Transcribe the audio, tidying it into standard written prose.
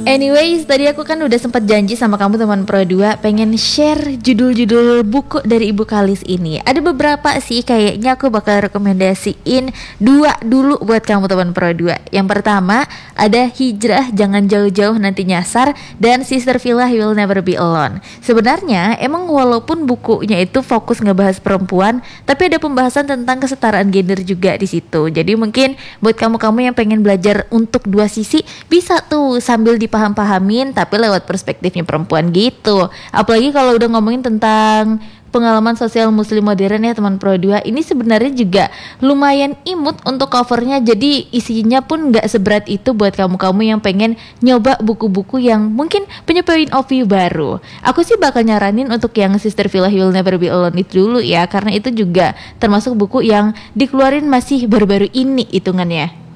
Anyways, tadi aku kan udah sempat janji sama kamu teman Pro 2 pengen share judul-judul buku dari Ibu Kalis ini. Ada beberapa sih, kayaknya aku bakal rekomendasiin 2 dulu buat kamu teman Pro 2. Yang pertama ada Hijrah Jangan Jauh-Jauh Nanti Nyasar dan Sister Villa You Will Never Be Alone. Sebenarnya emang walaupun bukunya itu fokus ngebahas perempuan, tapi ada pembahasan tentang kesetaraan gender juga di situ. Jadi mungkin buat kamu-kamu yang pengen belajar untuk dua sisi, bisa tuh sambil dipaham-pahamin tapi lewat perspektifnya perempuan gitu. Apalagi kalau udah ngomongin tentang pengalaman sosial muslim modern ya teman Pro 2, ini sebenarnya juga lumayan imut untuk covernya. Jadi isinya pun gak seberat itu buat kamu-kamu yang pengen nyoba buku-buku yang mungkin punya point of view baru. Aku sih bakal nyaranin untuk yang Sister Villa You Will Never Be Alone itu dulu ya, karena itu juga termasuk buku yang dikeluarin masih baru-baru ini hitungannya.